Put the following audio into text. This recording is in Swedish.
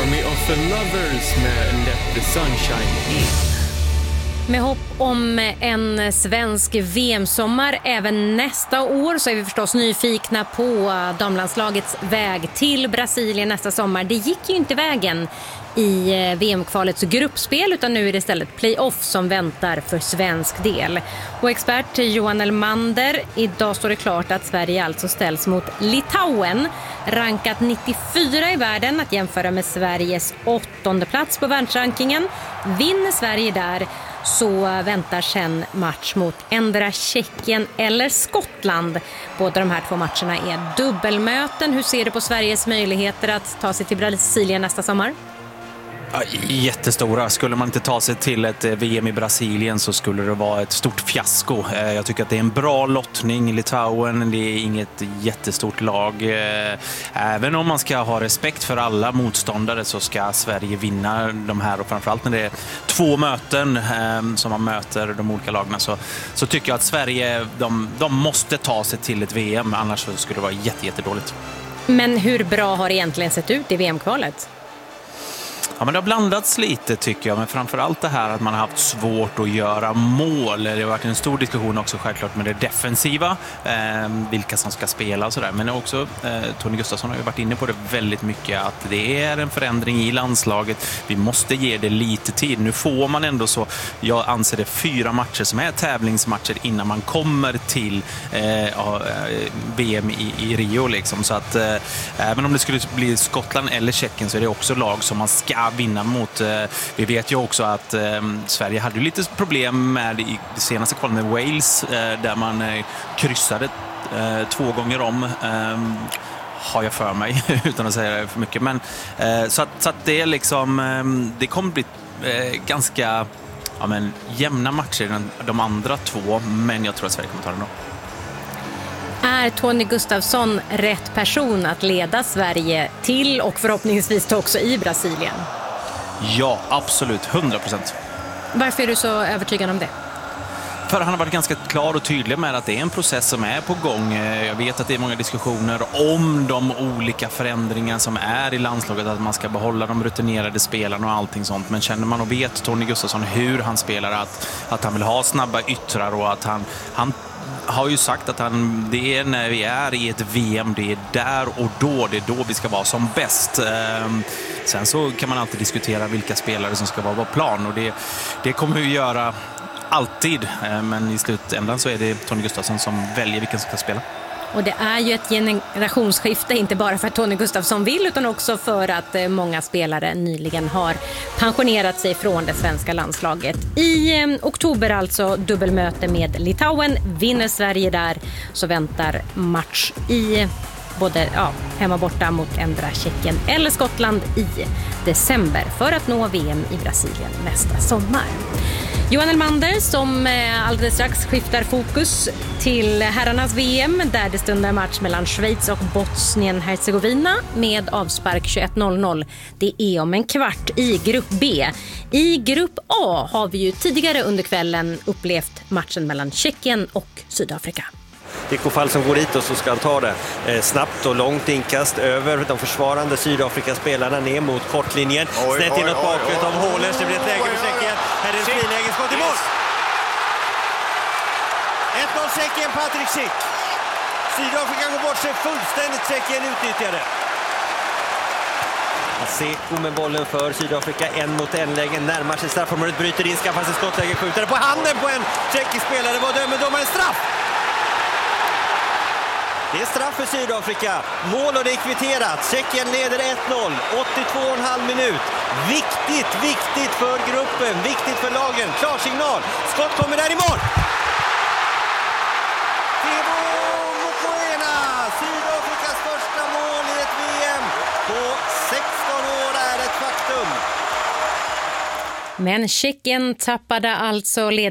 Army of the Lovers med Let the Sunshine In. Med hopp om en svensk VM-sommar även nästa år så är vi förstås nyfikna på damlandslagets väg till Brasilien nästa sommar. Det gick ju inte vägen i VM-kvalets gruppspel utan nu är det istället playoff som väntar för svensk del. Och expert Johan Elmander, idag står det klart att Sverige alltså ställs mot Litauen, rankat 94 i världen, att jämföra med Sveriges 8:e plats på världsrankingen. Vinner Sverige där så väntar sen match mot endera Tjeckien eller Skottland. Båda de här två matcherna är dubbelmöten. Hur ser du på Sveriges möjligheter att ta sig till Brasilien nästa sommar? Ja, jättestora. Skulle man inte ta sig till ett VM i Brasilien så skulle det vara ett stort fiasko. Jag tycker att det är en bra lottning. Litauen, det är inget jättestort lag. Även om man ska ha respekt för alla motståndare så ska Sverige vinna de här. Och framförallt när det är två möten som man möter de olika lagarna så tycker jag att Sverige, de måste ta sig till ett VM. Annars så skulle det vara jättedåligt. Men hur bra har det egentligen sett ut i VM-kvalet? Ja, men det har blandats lite tycker jag, men framförallt det här att man har haft svårt att göra mål. Det har varit en stor diskussion också självklart med det defensiva, vilka som ska spela och sådär. Men också Tony Gustafsson har ju varit inne på det väldigt mycket, att det är en förändring i landslaget. Vi måste ge det lite tid. Nu får man ändå så, jag anser det 4 matcher som är tävlingsmatcher innan man kommer till VM i Rio liksom. Så att även om det skulle bli Skottland eller Tjeckien så är det också lag som man ska vinna mot. Vi vet ju också att Sverige hade ju lite problem med i det senaste kvalet med Wales där man kryssade 2 gånger om, har jag för mig utan att säga det för mycket. Men så att det är liksom det kommer bli ganska jämna matcher än de andra 2, men jag tror att Sverige kommer ta den då. Är Tony Gustafsson rätt person att leda Sverige till och förhoppningsvis också i Brasilien? Ja, absolut. 100%. Varför är du så övertygad om det? För han har varit ganska klar och tydlig med att det är en process som är på gång. Jag vet att det är många diskussioner om de olika förändringar som är i landslaget, att man ska behålla de rutinerade spelarna och allting sånt. Men känner man och vet Tony Gustafsson hur han spelar, att han vill ha snabba yttrar och att han har ju sagt att det är när vi är i ett VM, det är där och då, det är då vi ska vara som bäst. Sen så kan man alltid diskutera vilka spelare som ska vara på plan, och det kommer vi göra alltid, men i slutändan så är det Tony Gustafsson som väljer vilken som ska spela. Och det är ju ett generationsskifte, inte bara för att Tony Gustafsson vill utan också för att många spelare nyligen har pensionerat sig från det svenska landslaget. I oktober alltså dubbelmöte med Litauen. Vinner Sverige där så väntar match i både hemma borta mot endera Tjeckien eller Skottland i december för att nå VM i Brasilien nästa sommar. Johan Elmander som alldeles strax skiftar fokus till herrarnas VM där det stundar match mellan Schweiz och Bosnien-Hercegovina med avspark 21:00. Det är om en kvart i grupp B. I grupp A har vi ju tidigare under kvällen upplevt matchen mellan Tjeckien och Sydafrika. Nico Fall som går dit och så ska han ta det snabbt och långt inkast över de försvarande Sydafrika-spelarna ner mot kortlinjen. Snett inåt bakåt av Hålers. Det blir ett läge för Tjeckien. Här är en friläge, skott i mål. 1-0 Tjeckien, Patrik Schick. Sydafrika går bort sig fullständigt, Tjeckien utnyttjade. Seko med bollen för Sydafrika, 1-mot-1-lägen, närmar sig straffområdet, bryter in, skaffar sig skottläge, skjuter på handen på en tjeckisk spelare. Vad dömer domaren? Straff! Det är straff för Sydafrika. Mål och det är kvitterat. Tjeckien leder 1-0. 82,5 minut. Viktigt för gruppen. Viktigt för lagen. Klarsignal. Skott kommer där i mål. Tebo Mokoena. Sydafrikas första mål i ett VM. På 16 år är ett faktum. Men Tjeckien tappade alltså